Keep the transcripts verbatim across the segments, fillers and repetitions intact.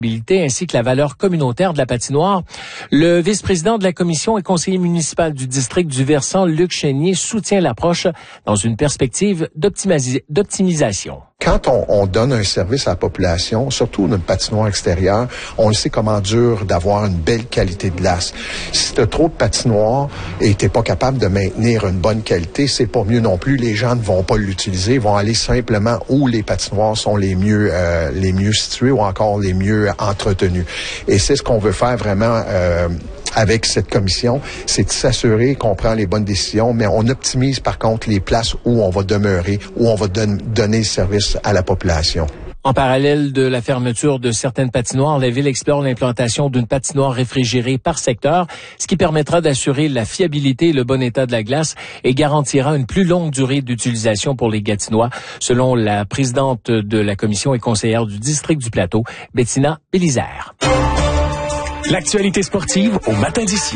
ainsi que la valeur communautaire de la patinoire. Le vice-président de la commission et conseiller municipal du district du Versant, Luc Chénier, soutient l'approche dans une perspective d'optimisa- d'optimisation. Quand on, on donne un service à la population, surtout une patinoire extérieure, on le sait comment dur d'avoir une belle qualité de glace. Si tu as trop de patinoires et tu n'es pas capable de maintenir une bonne qualité, c'est pas mieux non plus. Les gens ne vont pas l'utiliser, ils vont aller simplement où les patinoires sont les mieux euh, les mieux situées ou encore les mieux entretenues. Et c'est ce qu'on veut faire vraiment euh, avec cette commission, c'est de s'assurer qu'on prend les bonnes décisions, mais on optimise par contre les places où on va demeurer, où on va don- donner le service à la population. En parallèle de la fermeture de certaines patinoires, la Ville explore l'implantation d'une patinoire réfrigérée par secteur, ce qui permettra d'assurer la fiabilité et le bon état de la glace et garantira une plus longue durée d'utilisation pour les Gatinois, selon la présidente de la commission et conseillère du district du Plateau, Bettina Bélisère. L'actualité sportive au matin d'ici.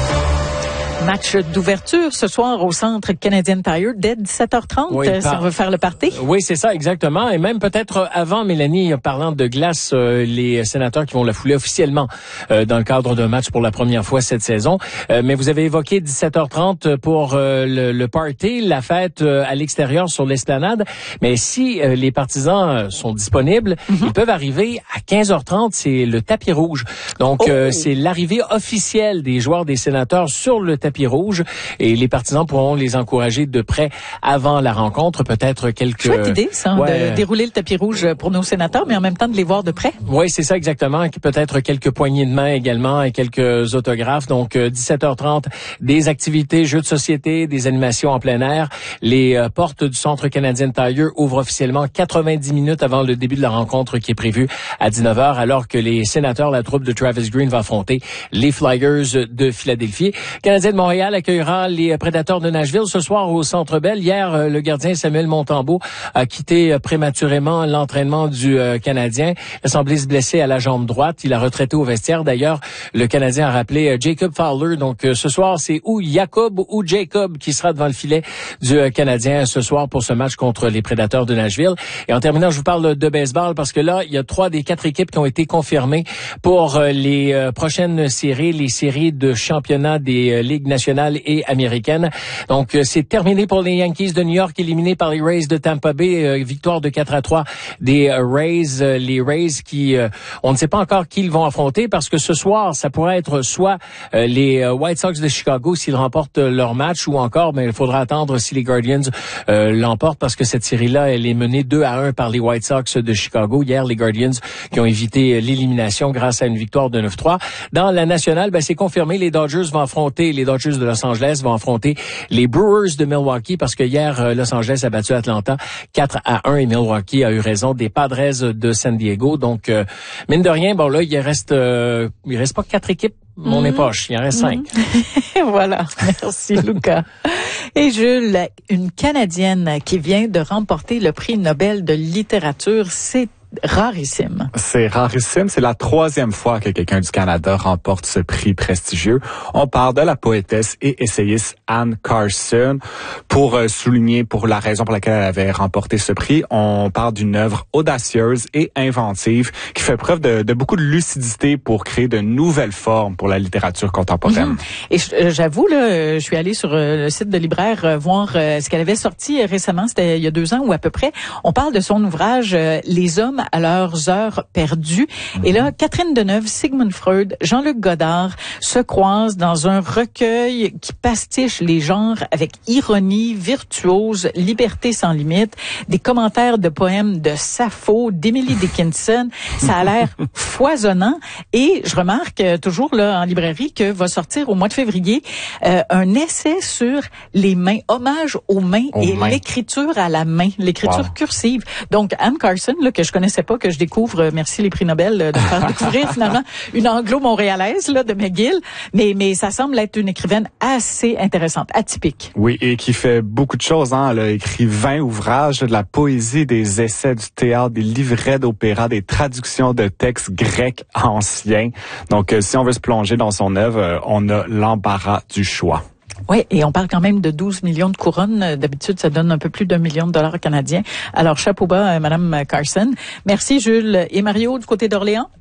Match d'ouverture ce soir au Centre Canadian Tire dès dix-sept heures trente, oui, par... si on veut faire le party. Oui, c'est ça, exactement. Et même peut-être avant, Mélanie, parlant de glace, euh, les sénateurs qui vont la fouler officiellement euh, dans le cadre d'un match pour la première fois cette saison. Euh, mais vous avez évoqué dix-sept heures trente pour euh, le, le party, la fête euh, à l'extérieur sur l'esplanade. Mais si euh, les partisans sont disponibles, mm-hmm. ils peuvent arriver à quinze heures trente, c'est le tapis rouge. Donc, oh. euh, c'est l'arrivée officielle des joueurs des sénateurs sur le tapis rouge et les partisans pourront les encourager de près avant la rencontre, peut-être quelques... Chouette idée, ça, ouais. de dérouler le tapis rouge pour nos sénateurs, mais en même temps de les voir de près. Oui, c'est ça exactement. Peut-être quelques poignées de main également et quelques autographes. Donc, euh, dix-sept heures trente, des activités, jeux de société, des animations en plein air. Les euh, portes du Centre Canadian Tire ouvrent officiellement quatre-vingt-dix minutes avant le début de la rencontre qui est prévue à dix-neuf heures, alors que les sénateurs, la troupe de Travis Green, va affronter les Flyers de Philadelphie. Canadien de Montréal accueillera les Prédateurs de Nashville ce soir au Centre Bell. Hier, le gardien Samuel Montembeault a quitté prématurément l'entraînement du Canadien. Il a semblé se blesser à la jambe droite. Il a retraité au vestiaire. D'ailleurs, le Canadien a rappelé Jacob Fowler. Donc, ce soir, c'est ou Jacob ou Jacob qui sera devant le filet du Canadien ce soir pour ce match contre les Prédateurs de Nashville. Et en terminant, je vous parle de baseball parce que là, il y a trois des quatre équipes qui ont été confirmées pour les prochaines séries, les séries de championnat des ligues nationale et américaine. Donc, euh, c'est terminé pour les Yankees de New York, éliminés par les Rays de Tampa Bay. Euh, victoire de quatre à trois des euh, Rays. Euh, les Rays qui, euh, on ne sait pas encore qui ils vont affronter parce que ce soir, ça pourrait être soit euh, les euh, White Sox de Chicago s'ils remportent euh, leur match ou encore, mais il faudra attendre si les Guardians euh, l'emportent parce que cette série-là, elle est menée deux à un par les White Sox de Chicago. Hier, les Guardians qui ont évité l'élimination grâce à une victoire de neuf trois. Dans la nationale, ben, c'est confirmé, les Dodgers vont affronter les Dodgers de Los Angeles vont affronter les Brewers de Milwaukee parce que hier, Los Angeles a battu Atlanta quatre à un et Milwaukee a eu raison des Padres de San Diego. Donc, euh, mine de rien, bon là, il reste, euh, il reste pas quatre équipes. Mon mmh. poche, il en reste cinq. Mmh. Voilà, merci Lucas. Et Jules, une Canadienne qui vient de remporter le prix Nobel de littérature, c'est rarissime. C'est rarissime. C'est la troisième fois que quelqu'un du Canada remporte ce prix prestigieux. On parle de la poétesse et essayiste Anne Carson. Pour euh, souligner pour la raison pour laquelle elle avait remporté ce prix, on parle d'une œuvre audacieuse et inventive qui fait preuve de, de beaucoup de lucidité pour créer de nouvelles formes pour la littérature contemporaine. Mm-hmm. Et j'avoue, là, je suis allée sur le site de Libraire euh, voir euh, ce qu'elle avait sorti récemment, c'était il y a deux ans ou à peu près. On parle de son ouvrage euh, Les hommes à leurs heures perdues. Mm-hmm. Et là, Catherine Deneuve, Sigmund Freud, Jean-Luc Godard se croisent dans un recueil qui pastiche les genres avec ironie, virtuose, liberté sans limite, des commentaires de poèmes de Sappho, d'Emily Dickinson. Ça a l'air foisonnant. Et je remarque euh, toujours là en librairie que va sortir au mois de février euh, un essai sur les mains, hommage aux mains aux et mains. L'écriture à la main, l'écriture wow. cursive. Donc Anne Carson, là, que je connaissais pas, que je découvre, merci les prix Nobel de me faire découvrir finalement une anglo-montréalaise là de McGill, mais mais ça semble être une écrivaine assez intéressante, atypique. Oui, et qui fait beaucoup de choses. Hein. Elle a écrit vingt ouvrages, de la poésie, des essais, du théâtre, des livrets d'opéra, des traductions de textes grecs anciens. Donc, euh, si on veut se plonger dans son œuvre, euh, on a l'embarras du choix. Oui, et on parle quand même de douze millions de couronnes. D'habitude, ça donne un peu plus d'un million de dollars canadiens. Alors, chapeau bas, Madame Carson. Merci, Jules et Mario, du côté d'Orléans.